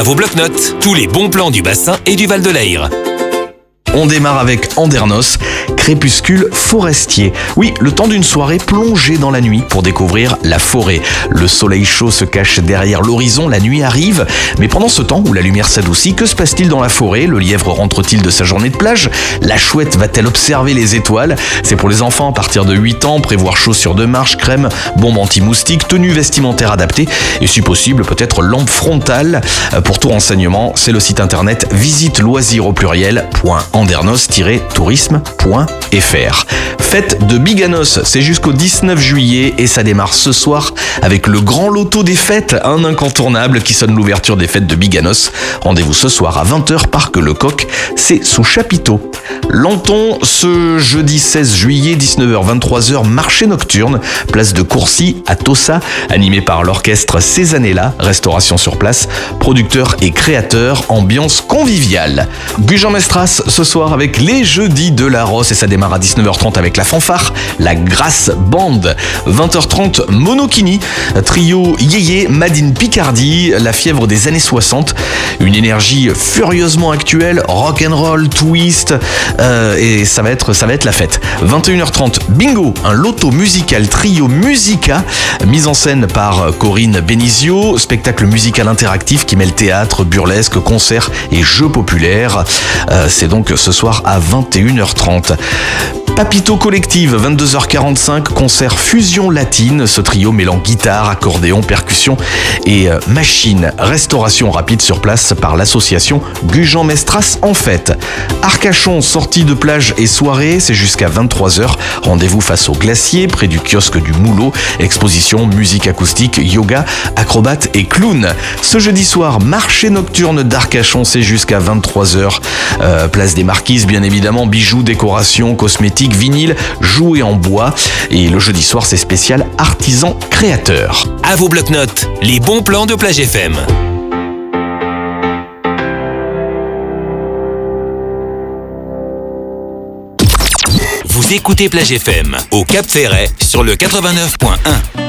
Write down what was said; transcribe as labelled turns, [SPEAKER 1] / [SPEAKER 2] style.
[SPEAKER 1] À vos bloc-notes, tous les bons plans du bassin et du Val de Leyre.
[SPEAKER 2] On démarre avec Andernos, crépuscule forestier. Oui, le temps d'une soirée plongée dans la nuit pour découvrir la forêt. Le soleil chaud se cache derrière l'horizon, la nuit arrive. Mais pendant ce temps où la lumière s'adoucit, que se passe-t-il dans la forêt? Le lièvre rentre-t-il de sa journée de plage? La chouette va-t-elle observer les étoiles? C'est pour les enfants à partir de 8 ans, prévoir chaussures de marche, crème, bombes anti-moustiques, tenue vestimentaire adaptée et si possible peut-être lampe frontale. Pour tout renseignement, c'est le site internet visite-loisirs-au-pluriel.andernos-tourisme.fr. Fête de Biganos, c'est jusqu'au 19 juillet et ça démarre ce soir avec le grand loto des fêtes, un incontournable qui sonne l'ouverture des fêtes de Biganos. Rendez-vous ce soir à 20h, Parc Le Coq, c'est sous chapiteau. Lanton, ce jeudi 16 juillet, 19h-23h, marché nocturne, place de Courcy à Tossa, animé par l'orchestre Ces années-là, restauration sur place, producteurs et créateurs, ambiance conviviale. Gujan-Mestras ce soir avec les jeudis de la Rosse et ça démarre à 19h30 avec la fanfare, la Grasse Band. 20h30, Monokini, trio Yéyé, Made in Picardie, la fièvre des années 60, une énergie furieusement actuelle, rock'n'roll, twist, et ça va être la fête. 21h30, Bingo, un loto musical trio Musica, mise en scène par Corinne Benizio, spectacle musical interactif qui mêle théâtre, burlesque, concert et jeux populaires. C'est donc ce soir à 21h30. Papito Collective, 22h45, concert fusion latine, ce trio mêlant guitare, accordéon, percussion et machine. Restauration rapide sur place par l'association Gujan-Mestras en fête. Arcachon, sortie de plage et soirée, c'est jusqu'à 23h. Rendez-vous face au glacier, près du kiosque du Moulot. Exposition, musique acoustique, yoga, acrobate et clown. Ce jeudi soir, marché nocturne d'Arcachon, c'est jusqu'à 23h. Place des Marquises, bien évidemment, bijoux, décorations, cosmétiques, vinyle, jouets en bois. Et le jeudi soir, c'est spécial artisan créateur.
[SPEAKER 1] À vos bloc-notes, les bons plans de Plage FM. Vous écoutez Plage FM au Cap Ferret sur le 89.1.